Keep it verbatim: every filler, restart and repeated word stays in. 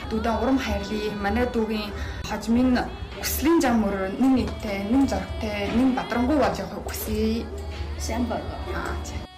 дүүдэн урам хайрлаа. Манай дүүгийн хожмын хүслийн зам мөр нэг нэгтэй, нэг зоригтой, нэг бадрангуй болж явах хүсье. Сайн баг. Аа.